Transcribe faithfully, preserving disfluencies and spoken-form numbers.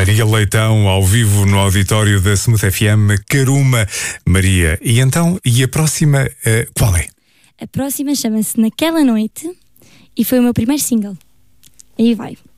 Maria Leitão, ao vivo no auditório da Smooth F M, Caruma. Maria, e então, e a próxima, uh, qual é? A próxima chama-se Naquela Noite e foi o meu primeiro single. Aí vai.